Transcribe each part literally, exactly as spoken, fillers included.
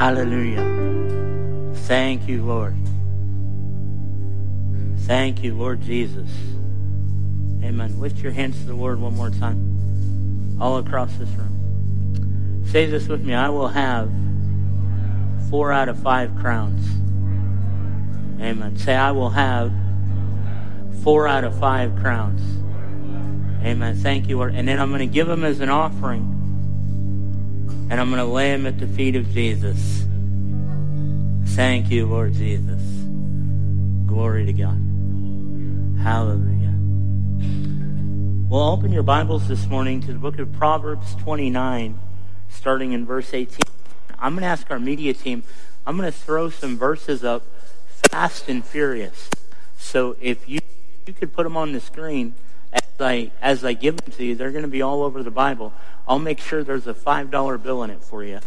Hallelujah. Thank you, Lord. Thank you, Lord Jesus. Amen. Lift your hands to the Lord one more time. All across this room. Say this with me. I will have four out of five crowns. Amen. Say, I will have four out of five crowns. Amen. Thank you, Lord. And then I'm going to give them as an offering. And I'm going to lay them at the feet of Jesus. Thank you, Lord Jesus. Glory to God. Hallelujah. Well, open your Bibles this morning to the book of Proverbs twenty-nine, starting in verse eighteen. I'm going to ask our media team, I'm going to throw some verses up fast and furious. So if you, you could put them on the screen as I, as I give them to you, they're going to be all over the Bible. I'll make sure there's a five dollar bill in it for you.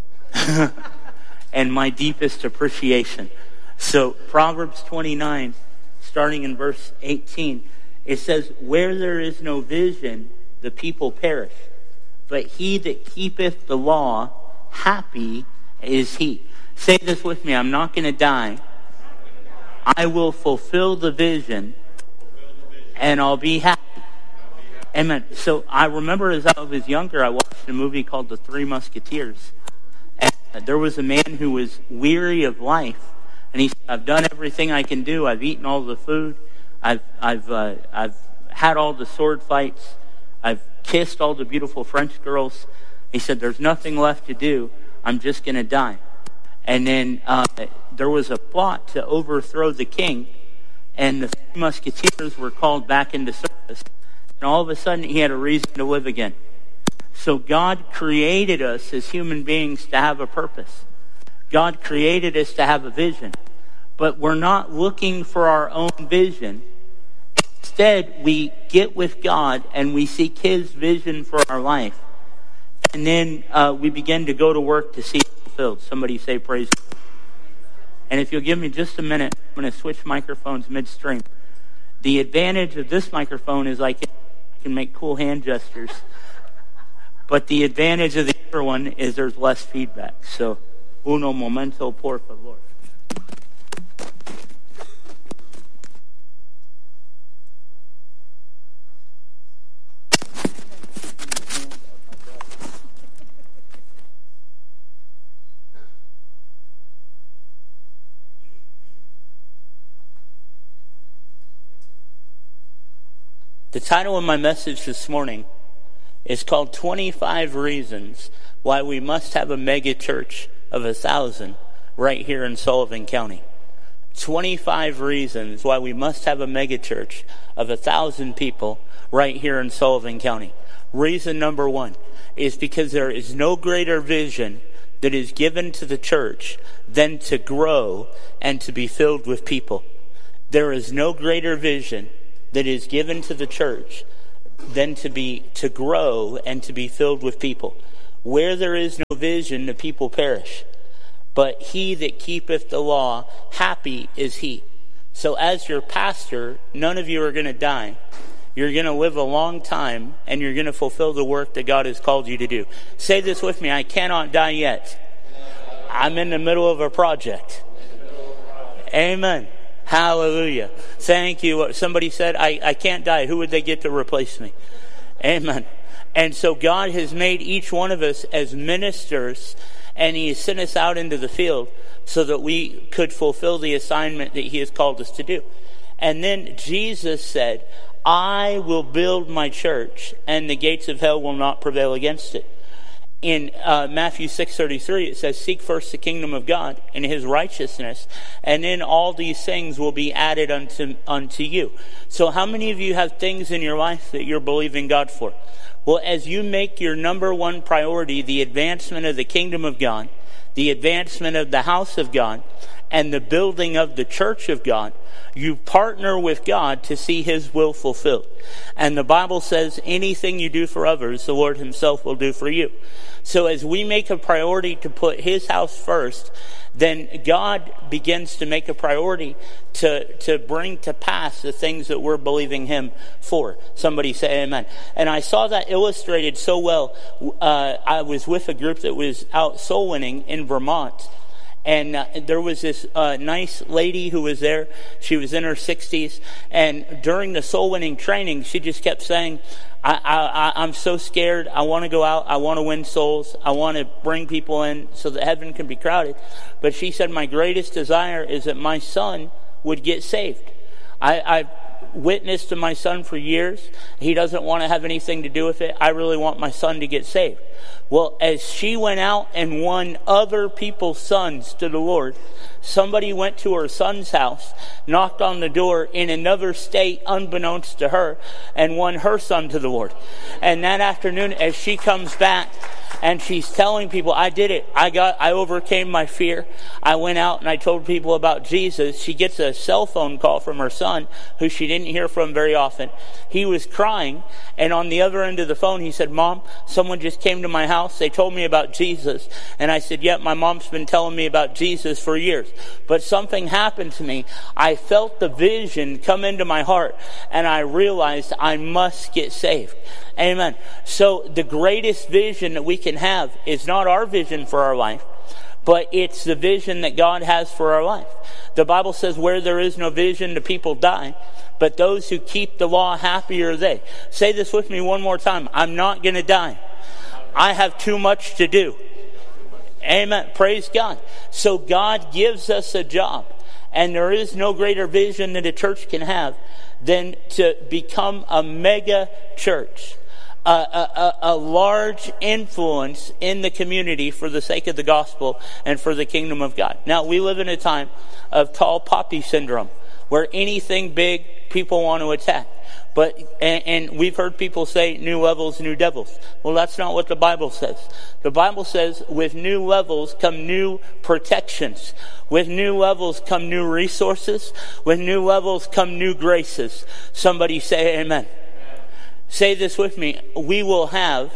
And my deepest appreciation. So Proverbs twenty-nine, starting in verse eighteen, it says, where there is no vision, the people perish. But he that keepeth the law, happy is he. Say this with me. I'm not going to die. I will fulfill the vision, and I'll be happy. Amen. So I remember as I was younger, I watched a movie called The Three Musketeers. And there was a man who was weary of life. And he said, I've done everything I can do. I've eaten all the food. I've, I've, uh, I've had all the sword fights. I've kissed all the beautiful French girls. He said, there's nothing left to do. I'm just going to die. And then uh, there was a plot to overthrow the king. And the Three Musketeers were called back into service. And all of a sudden, he had a reason to live again. So God created us as human beings to have a purpose. God created us to have a vision. But we're not looking for our own vision. Instead, we get with God and we seek His vision for our life. And then uh, we begin to go to work to see it fulfilled. Somebody say praise God. And if you'll give me just a minute, I'm going to switch microphones midstream. The advantage of this microphone is I can, I can make cool hand gestures. But the advantage of the other one is there's less feedback. So, uno momento, por favor. The title of my message this morning is called twenty-five Reasons Why We Must Have a Mega Church of a Thousand right here in Sullivan County. twenty-five Reasons Why We Must Have a Mega Church of a Thousand People right here in Sullivan County. Reason number one is because there is no greater vision that is given to the church than to grow and to be filled with people. There is no greater vision that is given to the church than to be to grow and to be filled with people. Where there is no vision, the people perish. But he that keepeth the law, happy is he. So as your pastor, none of you are going to die. You're going to live a long time, and you're going to fulfill the work that God has called you to do. Say this with me. I cannot die yet. I'm in the middle of a project. Amen. Hallelujah. Thank you. Somebody said, I, I can't die. Who would they get to replace me? Amen. And so God has made each one of us as ministers, and He has sent us out into the field so that we could fulfill the assignment that He has called us to do. And then Jesus said, I will build my church, and the gates of hell will not prevail against it. In uh, Matthew six thirty-three, it says, seek first the kingdom of God and His righteousness, and then all these things will be added unto, unto you. So how many of you have things in your life that you're believing God for? Well, as you make your number one priority the advancement of the kingdom of God, the advancement of the house of God, and the building of the church of God, you partner with God to see His will fulfilled. And the Bible says anything you do for others, the Lord Himself will do for you. So as we make a priority to put His house first, then God begins to make a priority to, to bring to pass the things that we're believing Him for. Somebody say amen. And I saw that illustrated so well. Uh, I was with a group that was out soul winning in Vermont. And uh, there was this uh, nice lady who was there. She was in her sixties. And during the soul winning training, she just kept saying, I, I, I'm so scared. I want to go out. I want to win souls. I want to bring people in so that heaven can be crowded. But she said, my greatest desire is that my son would get saved. I, I've witnessed to my son for years. He doesn't want to have anything to do with it. I really want my son to get saved. Well, as she went out and won other people's sons to the Lord, somebody went to her son's house, knocked on the door in another state unbeknownst to her, and won her son to the Lord. And that afternoon, as she comes back, and she's telling people, I did it. I got, I overcame my fear. I went out and I told people about Jesus. She gets a cell phone call from her son, who she didn't hear from very often. He was crying, and on the other end of the phone, he said, Mom, someone just came to my house. They told me about Jesus. And I said, yep, my mom's been telling me about Jesus for years. But something happened to me. I felt the vision come into my heart, and I realized I must get saved. Amen. So the greatest vision that we can have is not our vision for our life, but it's the vision that God has for our life. The Bible says where there is no vision, the people die, but those who keep the law, happy are they. Say this with me one more time. I'm not going to die. I have too much to do. Amen. Praise God. So God gives us a job, and there is no greater vision that a church can have than to become a mega church. A, a, a large influence in the community for the sake of the gospel and for the kingdom of God. Now, we live in a time of tall poppy syndrome, where anything big, people want to attack. But and, and we've heard people say, new levels, new devils. Well, that's not what the Bible says. The Bible says, with new levels come new protections. With new levels come new resources. With new levels come new graces. Somebody say amen. Say this with me. We will have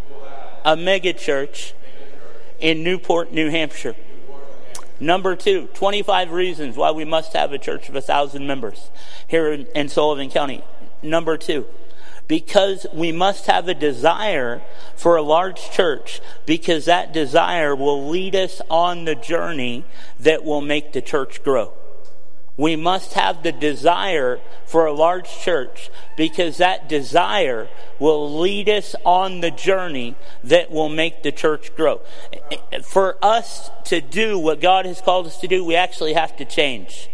a mega church in Newport, New Hampshire. Number two, twenty-five reasons why we must have a church of a thousand members here in, in Sullivan County. Number two, because we must have a desire for a large church, because that desire will lead us on the journey that will make the church grow. We must have the desire for a large church, because that desire will lead us on the journey that will make the church grow. For us to do what God has called us to do, we actually have to change.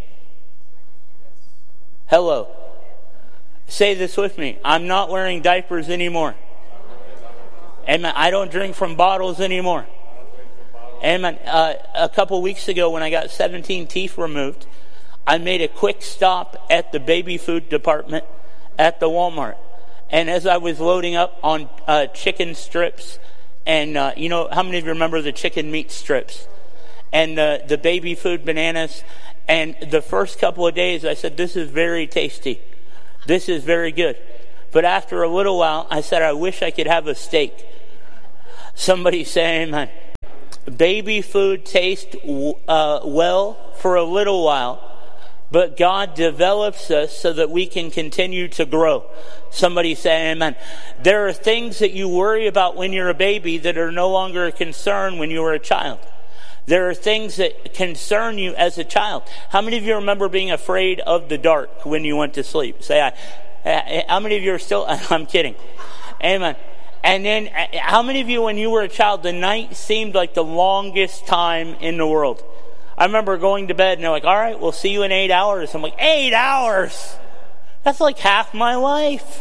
Hello. Say this with me. I'm not wearing diapers anymore. Amen. I don't drink from bottles anymore. Amen. Uh, a couple weeks ago, when I got seventeen teeth removed, I made a quick stop at the baby food department at the Walmart. And as I was loading up on uh, chicken strips, and uh, you know, how many of you remember the chicken meat strips? And uh, the baby food bananas. And the first couple of days I said, this is very tasty. This is very good. But after a little while, I said, I wish I could have a steak. Somebody say amen. Baby food tastes uh, well for a little while, but God develops us so that we can continue to grow. Somebody say amen. There are things that you worry about when you're a baby that are no longer a concern when you were a child. There are things that concern you as a child. How many of you remember being afraid of the dark when you went to sleep? Say I. How many of you are still... I'm kidding. Amen. And then, how many of you, when you were a child, the night seemed like the longest time in the world? I remember going to bed and they're like, all right, we'll see you in eight hours. I'm like, eight hours? That's like half my life.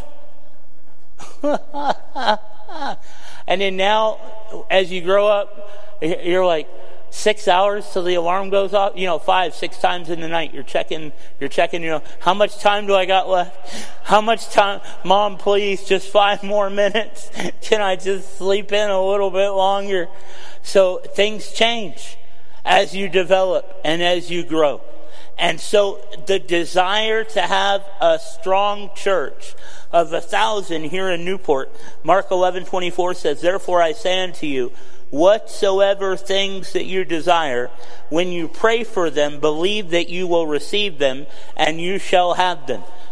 And then now, as you grow up, you're like, six hours till the alarm goes off. You know, five, six times in the night, you're checking, you're checking, you know, how much time do I got left? How much time? Mom, please, just five more minutes. Can I just sleep in a little bit longer? So things change as you develop and as you grow. And so the desire to have a strong church of a thousand here in Newport, Mark eleven twenty-four says, therefore I say unto you, whatsoever things that you desire, when you pray for them, believe that you will receive them, and you shall have them.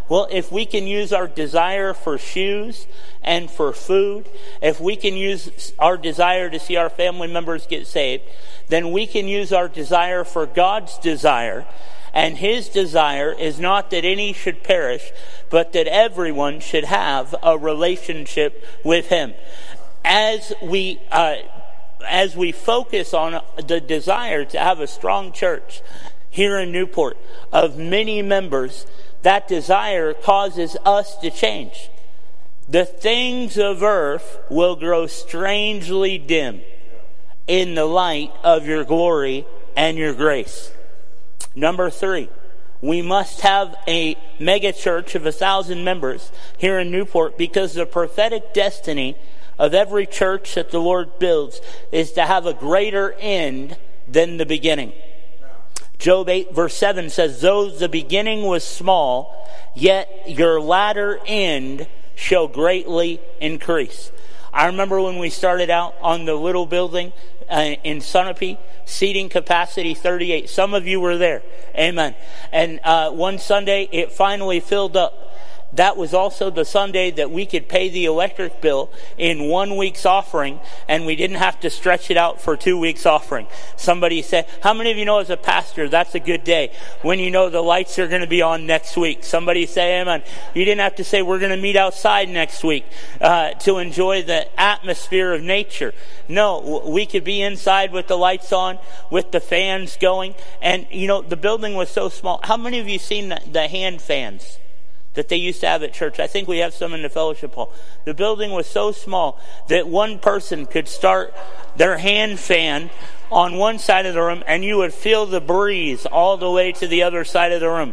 Well, if we can use our desire for shoes and for food, if we can use our desire to see our family members get saved, then we can use our desire for God's desire. And His desire is not that any should perish, but that everyone should have a relationship with Him. As we uh, as we focus on the desire to have a strong church here in Newport of many members, that desire causes us to change. The things of earth will grow strangely dim in the light of your glory and your grace. Number three, we must have a mega church of a thousand members here in Newport, because the prophetic destiny of every church that the Lord builds is to have a greater end than the beginning. Job eight verse seven says, though the beginning was small, yet your latter end shall greatly increase. I remember when we started out on the little building uh, in Sunapee, seating capacity thirty-eight. Some of you were there. Amen. And uh, one Sunday it finally filled up. That was also the Sunday that we could pay the electric bill in one week's offering, and we didn't have to stretch it out for two weeks' offering. Somebody said, how many of you know as a pastor, that's a good day when you know the lights are going to be on next week? Somebody say amen. You didn't have to say we're going to meet outside next week uh, to enjoy the atmosphere of nature. No, we could be inside with the lights on, with the fans going. And, you know, the building was so small. How many of you seen the, the hand fans that they used to have at church? I think we have some in the fellowship hall. The building was so small that one person could start their hand fan on one side of the room and you would feel the breeze all the way to the other side of the room.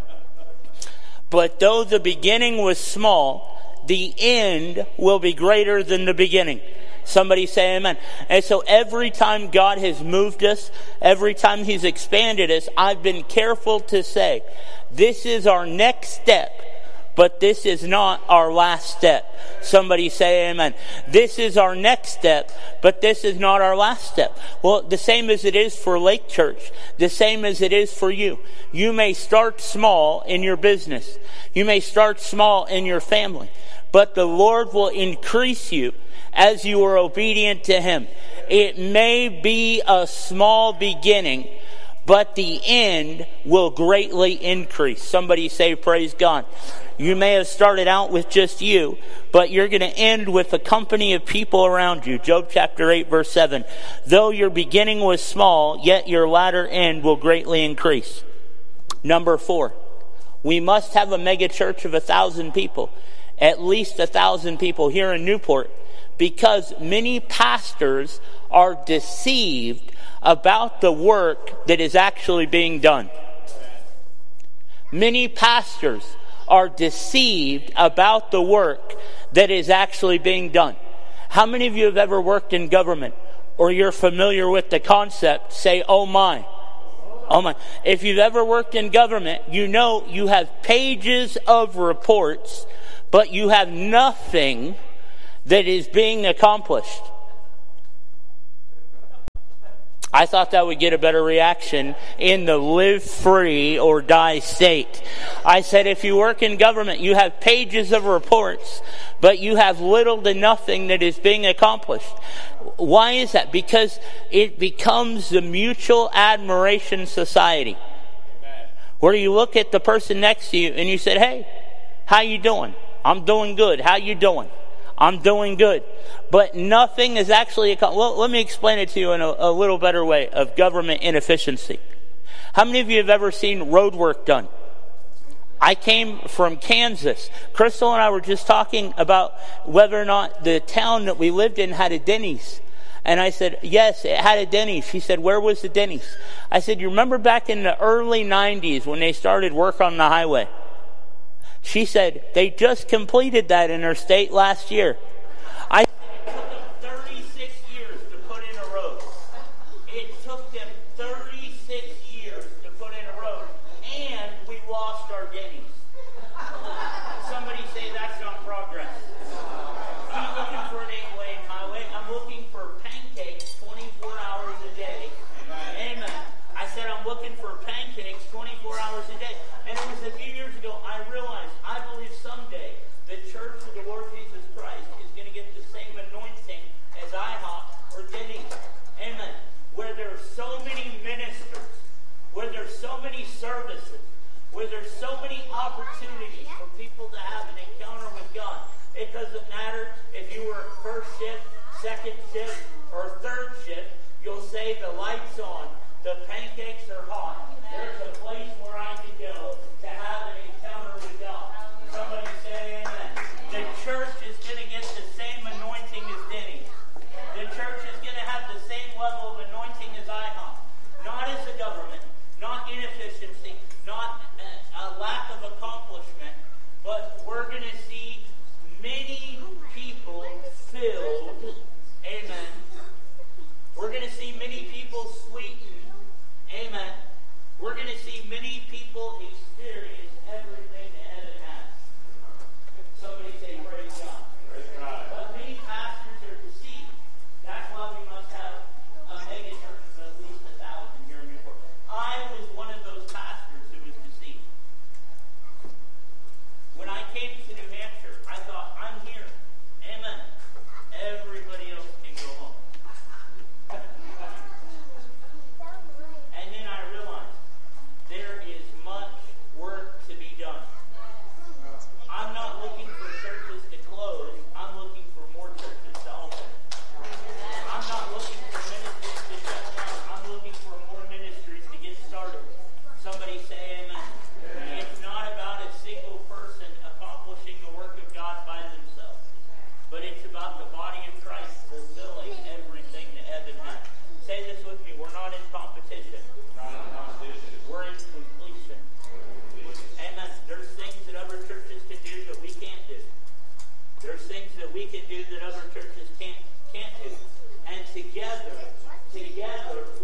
But though the beginning was small, the end will be greater than the beginning. Somebody say amen. And so every time God has moved us, every time He's expanded us, I've been careful to say, this is our next step, but this is not our last step. Somebody say amen. This is our next step, but this is not our last step. Well, the same as it is for Lake Church, the same as it is for you. You may start small in your business. You may start small in your family, but the Lord will increase you as you are obedient to Him. It may be a small beginning, but the end will greatly increase. Somebody say praise God. You may have started out with just you, but you're going to end with a company of people around you. Job chapter eight verse seven. Though your beginning was small, yet your latter end will greatly increase. Number four, we must have a mega church of a thousand people. At least a thousand people here in Newport, because many pastors are deceived about the work that is actually being done. Many pastors are deceived about the work that is actually being done. How many of you have ever worked in government, or you're familiar with the concept? Say, oh my. Oh my. If you've ever worked in government, you know you have pages of reports, but you have nothing that is being accomplished. I thought that would get a better reaction in the live free or die state. I said, if you work in government, you have pages of reports, but you have little to nothing that is being accomplished. Why is that? Because it becomes the mutual admiration society, where you look at the person next to you and you said, hey, how you doing? I'm doing good. How you doing? I'm doing good. But nothing is actually... Well, let me explain it to you in a, a little better way of government inefficiency. How many of you have ever seen road work done? I came from Kansas. Crystal and I were just talking about whether or not the town that we lived in had a Denny's. And I said, yes, it had a Denny's. She said, where was the Denny's? I said, you remember back in the early nineties when they started work on the highway? She said, they just completed that in her state last year. I said, it took them thirty-six years to put in a road. It took them thirty-six years to put in a road. And we lost our Denny's. Somebody say that's not progress. I'm looking for an eight-lane highway. I'm looking for pancakes twenty-four hours a day. Amen. I said I'm looking for pancakes twenty-four hours a day. And it was a few years ago I realized there are so many ministers, where there's so many services, where there's so many opportunities for people to have an encounter with God. It doesn't matter if you were first shift, second shift, or third shift. You'll say the light's on, the pancakes are hot. There's a place where I can go to have an encounter with God. Somebody say amen. The church is going to get the same anointing as Denny's. The church is going to have the same level of anointing as I H O P. Not as a government, not inefficiency, not a lack of accomplishment, but we're going to see many people filled. Amen. We're going to see many people sweetened. Amen. We're going to see many people experience everything that heaven has. Somebody say, praise God. Praise God. But many pastors are deceived. That's why we must have a mega church of at least a thousand here in Newport. I was one of those pastors who was deceived. When I came to New Hampshire, I thought, I'm here. Amen. Everybody else can go home. And then I realized there is much work to be done. I'm not looking for churches to close. I'm looking for more churches to open. I'm not looking for ministries to shut down. I'm looking for more ministries to get started. Somebody say amen. It's not about a single person accomplishing the work of God by themselves, but it's about the body of Christ fulfilling everything that heaven has. Say this with me. We're not in competition. We're in completion. Amen. There's things that other churches can do that we can't do. There's things that we can do that other churches can't can't do. And together, together,